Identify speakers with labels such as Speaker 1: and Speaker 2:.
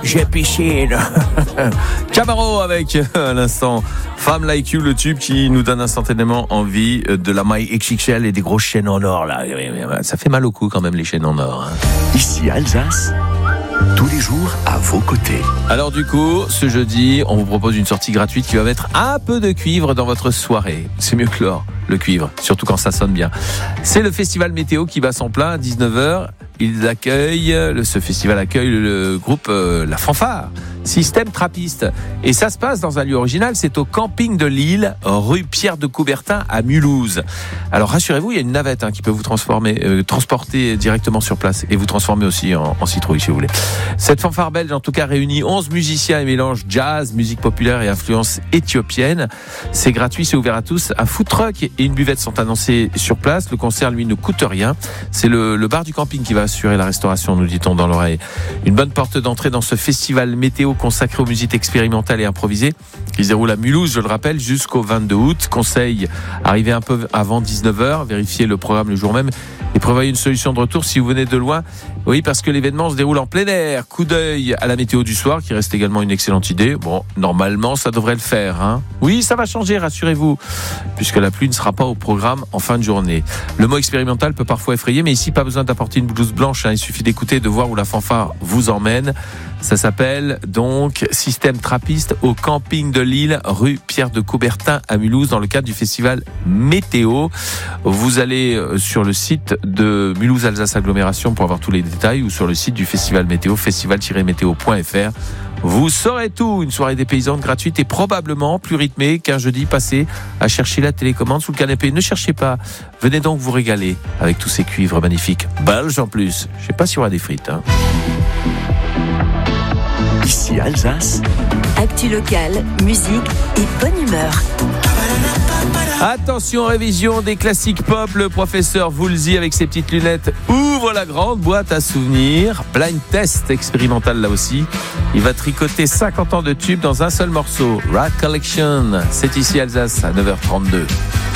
Speaker 1: j'ai piscine. Camaro avec à l'instant Femme Like You, le tube qui nous donne instantanément envie de la maille XXL et des grosses chaînes en or là. Ça fait mal au cou quand même les chaînes en or. Hein.
Speaker 2: Ici Alsace, tous les jours à vos côtés.
Speaker 1: Alors du coup, ce jeudi, on vous propose une sortie gratuite qui va mettre un peu de cuivre dans votre soirée. C'est mieux que l'or, le cuivre, surtout quand ça sonne bien. C'est le festival météo qui bat son plein à 19h. Ce festival accueille le groupe La Fanfare, Système Trappiste. Et ça se passe dans un lieu original, c'est au camping de Lille, rue Pierre de Coubertin à Mulhouse. Alors rassurez-vous, il y a une navette qui peut vous transporter directement sur place et vous transformer aussi en citrouille si vous voulez. Cette fanfare belge en tout cas réunit 11 musiciens et mélange jazz, musique populaire et influence éthiopienne. C'est gratuit, c'est ouvert à tous. Un food truck et une buvette sont annoncés sur place. Le concert lui ne coûte rien. C'est le bar du camping qui va assurer la restauration, nous dit-on dans l'oreille. Une bonne porte d'entrée dans ce festival météo consacré aux musiques expérimentales et improvisées qui se déroule à Mulhouse, je le rappelle, jusqu'au 22 août. Conseil, arrivez un peu avant 19h, vérifiez le programme le jour même et prévoyez une solution de retour si vous venez de loin. Oui, parce que l'événement se déroule en plein air. Coup d'œil à la météo du soir, qui reste également une excellente idée. Bon, normalement, ça devrait le faire. Hein. Oui, ça va changer, rassurez-vous, puisque la pluie ne sera pas au programme en fin de journée. Le mot expérimental peut parfois effrayer, mais ici, pas besoin d'apporter une blouse blanche. Il suffit d'écouter et de voir où la fanfare vous emmène. Ça s'appelle donc Système Trappiste au camping de Lille, rue Pierre de Coubertin à Mulhouse, dans le cadre du festival météo. Vous allez sur le site de Mulhouse Alsace Agglomération pour avoir tous les détails ou sur le site du festival météo, festival-météo.fr. Vous saurez tout. Une soirée dépaysante gratuite et probablement plus rythmée qu'un jeudi passé à chercher la télécommande sous le canapé. Ne cherchez pas. Venez donc vous régaler avec tous ces cuivres magnifiques. Belges en plus. Je sais pas si on a des frites.
Speaker 2: Ici Alsace.
Speaker 3: Actu locale, musique et bonne humeur.
Speaker 1: Attention, révision des classiques pop. Le professeur Woolsey avec ses petites lunettes ouvre la grande boîte à souvenirs. Blind test expérimental là aussi. Il va tricoter 50 ans de tubes dans un seul morceau. Rat Collection. C'est ici Alsace à 9h32.